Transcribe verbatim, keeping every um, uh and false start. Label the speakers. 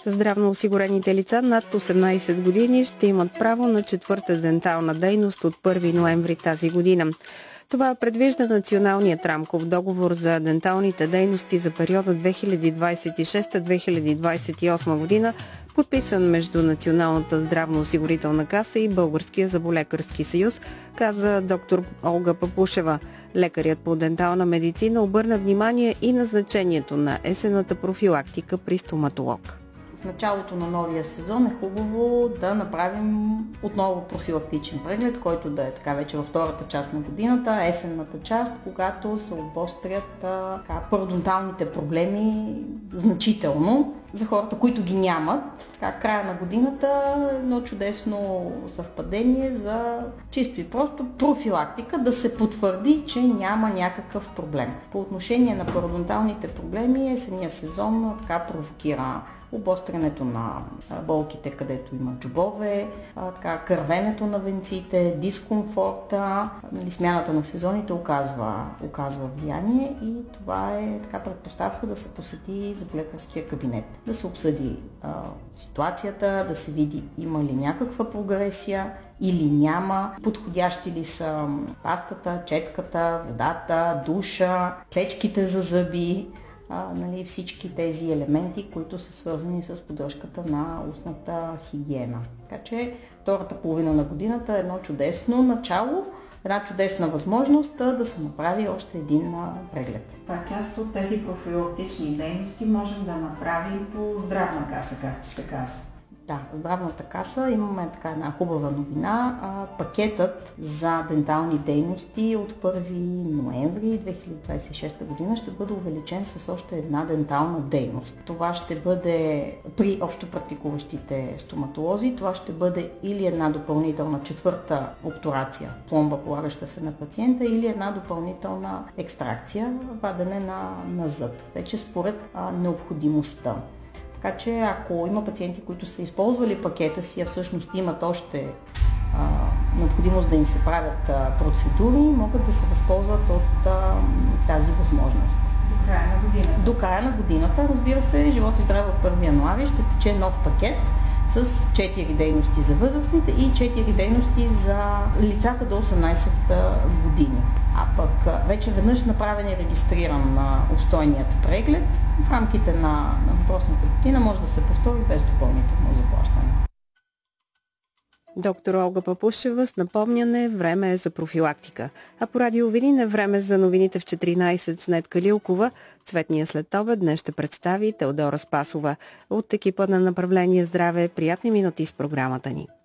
Speaker 1: Здравноосигурените лица над осемнайсет години ще имат право на четвърта дентална дейност от първи ноември тази година. Това предвижда Националният рамков договор за денталните дейности за периода две хиляди двадесет и шеста - две хиляди двадесет и осма година, подписан между Националната здравноосигурителна каса и Българския зъболекарски съюз, каза доктор Олга Папушева. Лекарят по дентална медицина обърна внимание и на значението на есенната профилактика при стоматолог.
Speaker 2: В началото на новия сезон е хубаво да направим отново профилактичен преглед, който да е така вече във втората част на годината, есенната част, когато се обострят пародонталните проблеми значително. За хората, които ги нямат, така, края на годината е едно чудесно съвпадение за чисто и просто профилактика, да се потвърди, че няма някакъв проблем. По отношение на пародонталните проблеми, есенния сезон така провокира обострянето на болките, където има джобове, така, кървенето на венците, дискомфорта, нали, смяната на сезоните оказва, оказва влияние и това е така предпоставка да се посети зъболекарския кабинет. Да се обсъди а, ситуацията, да се види има ли някаква прогресия или няма, подходящи ли са пастата, четката, водата, душа, клечките за зъби, а, нали, всички тези елементи, които са свързани с поддръжката на устната хигиена. Така че втората половина на годината е едно чудесно начало, една чудесна възможност да се направи още един преглед.
Speaker 3: Това част от тези профилактични дейности можем да направим по здравна каса, както се казва.
Speaker 2: Да, в здравната каса имаме така една хубава новина. Пакетът за дентални дейности от първи ноември две хиляди двадесет и шеста година ще бъде увеличен с още една дентална дейност. Това ще бъде при общо практикуващите стоматолози, това ще бъде или една допълнителна четвърта обтурация, пломба полагаща се на пациента, или една допълнителна екстракция, вадене на, на зъб, вече според а, необходимостта. Така че ако има пациенти, които са използвали пакета си, а всъщност имат още а, необходимост да им се правят а, процедури, могат да се възползват от а, тази възможност.
Speaker 3: До края на годината?
Speaker 2: До края на годината, разбира се, живот и здраве от първи януари ще тече нов пакет с четири дейности за възрастните и четири дейности за лицата до осемнайсет години. А пък вече веднъж направен и регистриран обстойният преглед в рамките на, на въпросната година може да се повтори без допълнително заплащане.
Speaker 1: Доктор Олга Папушева с напомняне, време е за профилактика. А по радио Видин е време за новините в четиринайсет с Нетка Лилкова. Цветния следобед днес ще представи Теодора Спасова. От екипа на направление Здраве, приятни минути с програмата ни.